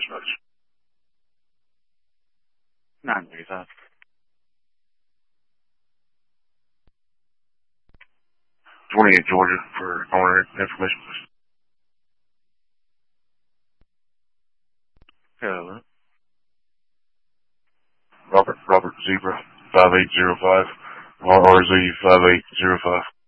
dispatch. 935. 28 Georgia for owner information, please. Hello. Robert Zebra 5805, RRZ 5805.